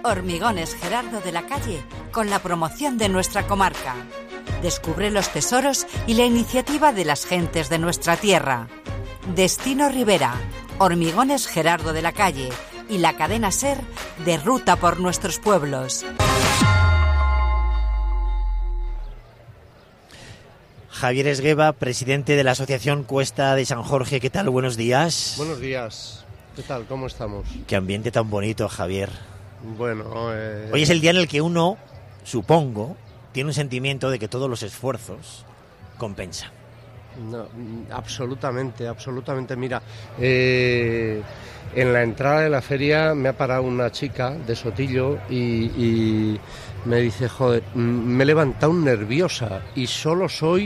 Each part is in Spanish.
Hormigones Gerardo de la Calle, con la promoción de nuestra comarca. Descubre los tesoros y la iniciativa de las gentes de nuestra tierra. Destino Ribera, Hormigones Gerardo de la Calle y la cadena SER de ruta por nuestros pueblos. Javier Esgueva, presidente de la Asociación Cuesta de San Jorge. ¿Qué tal? Buenos días. Buenos días. ¿Qué tal? ¿Cómo estamos? Qué ambiente tan bonito, Javier. Bueno... Hoy es el día en el que uno, supongo, tiene un sentimiento de que todos los esfuerzos compensan. No, absolutamente. Mira, en la entrada de la feria me ha parado una chica de Sotillo y me dice, joder, me he levantado nerviosa y solo soy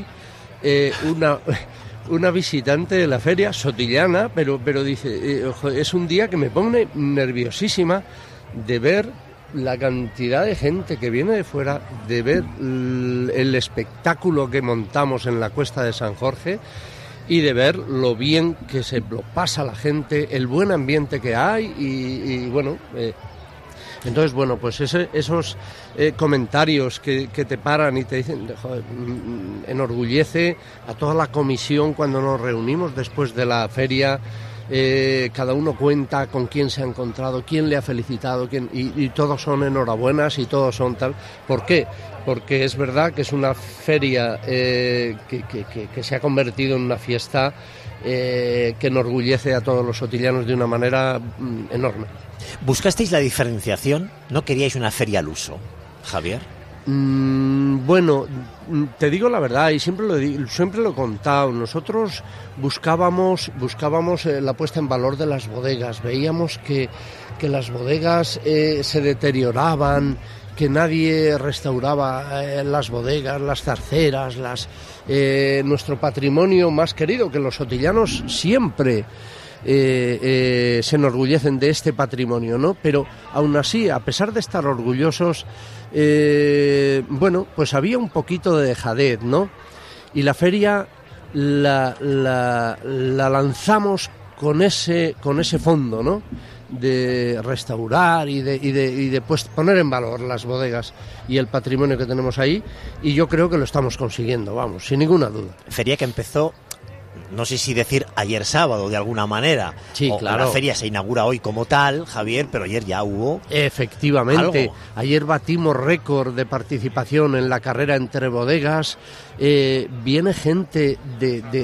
una visitante de la feria sotillana, pero dice, es un día que me pone nerviosísima de ver la cantidad de gente que viene de fuera, de ver el espectáculo que montamos en la Cuesta de San Jorge y de ver lo bien que se lo pasa la gente, el buen ambiente que hay y bueno... Entonces, bueno, pues esos comentarios que te paran y te dicen, joder, enorgullece a toda la comisión cuando nos reunimos después de la feria. Cada uno cuenta con quién se ha encontrado, quién le ha felicitado, y todos son enhorabuenas y todos son tal. ¿Por qué? Porque es verdad que es una feria que se ha convertido en una fiesta que enorgullece a todos los sotillanos de una manera enorme. ¿Buscasteis la diferenciación? ¿No queríais una feria al uso, Javier? Bueno, te digo la verdad y siempre lo he contado. Nosotros buscábamos la puesta en valor de las bodegas. Veíamos que las bodegas se deterioraban, que nadie restauraba las bodegas, las zarceras, nuestro patrimonio más querido, que los sotillanos siempre se enorgullecen de este patrimonio, ¿no? Pero aún así, a pesar de estar orgullosos, bueno, pues había un poquito de dejadez, ¿no? Y la feria la lanzamos con ese fondo, ¿no? De restaurar y de pues poner en valor las bodegas y el patrimonio que tenemos ahí, y yo creo que lo estamos consiguiendo, vamos, sin ninguna duda. Feria que empezó, no sé si decir ayer sábado de alguna manera. Sí, claro. La feria se inaugura hoy como tal, Javier, pero ayer ya hubo... Efectivamente. ¿Algo? Ayer batimos récord de participación en la carrera entre bodegas. Viene gente de